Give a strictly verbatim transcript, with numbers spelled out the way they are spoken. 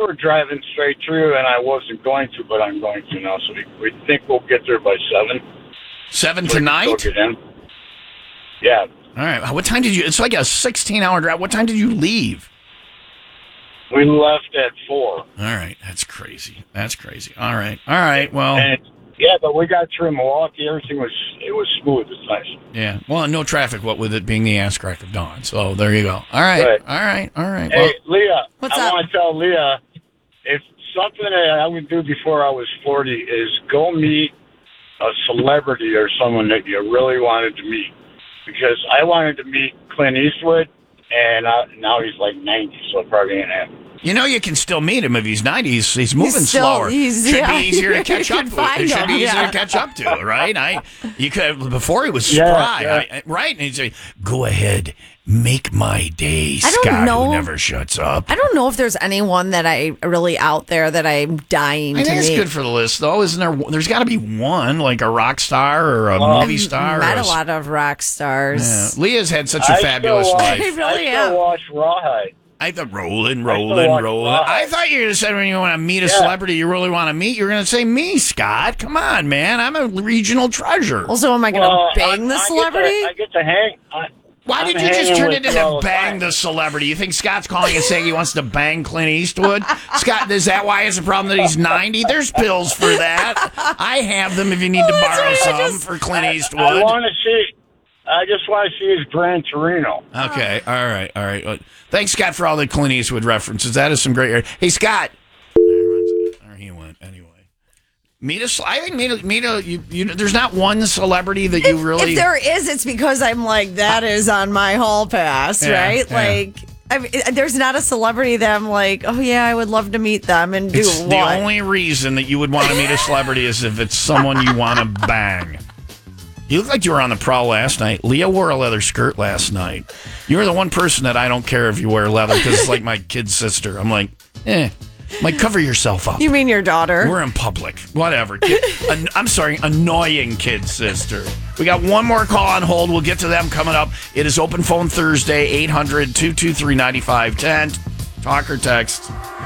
were driving straight through, and I wasn't going to, but I'm going to now. So we, we think we'll get there by seven. Seven so tonight? Get in. Yeah. All right. What time did you? It's like a sixteen-hour drive. What time did you leave? We left at four. All right. That's crazy. That's crazy. All right. All right. Well. And, yeah, but we got through Milwaukee. Everything was it was smooth. It's nice. Yeah. Well, no traffic. What with it being the ass crack of dawn. So there you go. All right. Right. All right. All right. Hey, well, Leah. What's I up? want to tell Leah if something that I would do before I was forty is go meet a celebrity or someone that you really wanted to meet. Because I wanted to meet Clint Eastwood, and I, now he's like ninety, so it probably ain't happening. you know, you can still meet him if he's ninety. He's, he's moving still- slower. he's- should yeah. be easier to catch You up can to. find It should him, be easier yeah. to catch up to, right? I you could before he was Yeah, spry, yeah. I, right? And he'd say, "Go ahead, make my day, I don't Scott, know. who never shuts up." I don't know if there's anyone that I really out there that I'm dying I to think it's meet. good for the list, though, isn't there? There's got to be one, like a rock star or a Well, movie star. Met or a lot of rock stars. Yeah. Leah's had such a I fabulous still watch, life. I really I am. still watch Rawhide. I thought rolling, still rolling, watch rolling. Rawhide. I thought you were going to say when you want to meet a Yeah. celebrity you really want to meet, you're going to say me, Scott. Come on, man. I'm a regional treasure. Also, am I going to Well, bang I- the I get to- celebrity? I get to hang. I, Why I'm did you just hanging turn with it her all into the bang time. the celebrity? You think Scott's calling and saying he wants to bang Clint Eastwood? Scott, is that why it's a problem that he's ninety? There's pills for that. I have them if you need to Well, that's borrow what I some just- for Clint I Eastwood. want to see. I just want to see his Gran Torino. Okay, all right, all right. Well, thanks, Scott, for all the Clint Eastwood references. That is some great. Hey, Scott. There he went. Anyway, meet a. I think meet a. Meet a you, you, there's not one celebrity that you really. If there is, it's because I'm like, that is on my hall pass, Yeah, right? yeah. Like, I mean, there's not a celebrity that I'm like, oh yeah, I would love to meet them and do it's what? the only reason that you would want to meet a celebrity is if it's someone you want to bang. You look like you were on the prowl last night. Leah wore a leather skirt last night. You're the one person that I don't care if you wear leather because it's like my kid sister. I'm like, eh. I'm like, cover yourself up. You mean your daughter? We're in public. Whatever. Kid, an, I'm sorry, annoying kid sister. We got one more call on hold. We'll get to them coming up. It is Open Phone Thursday, eight hundred, two two three, nine five one zero. Talk or text.